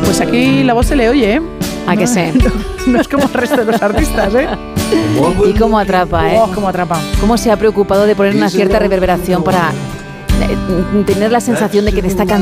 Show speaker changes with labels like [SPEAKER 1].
[SPEAKER 1] Pues aquí la voz se le oye, ¿eh?
[SPEAKER 2] ¿A que sé?
[SPEAKER 1] No es como el resto de los artistas, ¿eh?
[SPEAKER 2] Y cómo atrapa, ¿eh?
[SPEAKER 1] Oh, cómo atrapa.
[SPEAKER 2] Cómo se ha preocupado de poner una cierta reverberación para tener la sensación de que te está cantando